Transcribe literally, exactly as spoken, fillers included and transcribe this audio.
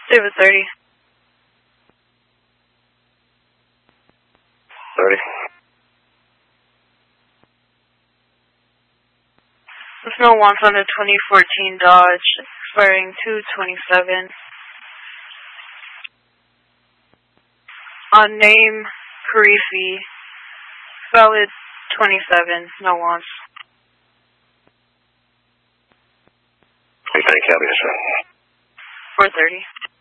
David thirty. thirty. There's no wants on the twenty fourteen Dodge, expiring two twenty-seven. On name, Karifi, valid twenty-seven, no wants. Thank you, sir. four thirty.